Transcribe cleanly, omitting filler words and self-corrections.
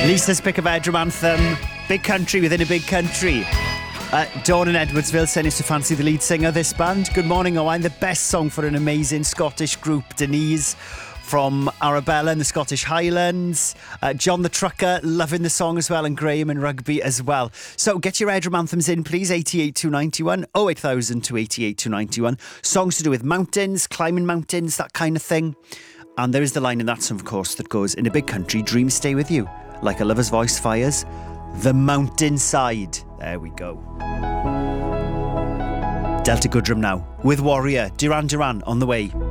Lisa's pick of Edrum anthem, Big Country Within a Big Country. Dawn in Edwardsville saying it's to fancy the lead singer of this band. Good morning, Owain. The best song for an amazing Scottish group, Denise from Arabella in the Scottish Highlands. John the Trucker loving the song as well, and Graham in Rugby as well. So get your Edrum anthems in, please. 88291 08000 to 88291. Songs to do with mountains, climbing mountains, that kind of thing. And there is the line in that song, of course, that goes, in a big country, dreams stay with you. Like a lover's voice fires the mountainside. There we go. Delta Goodrum now with Warrior, Duran Duran on the way.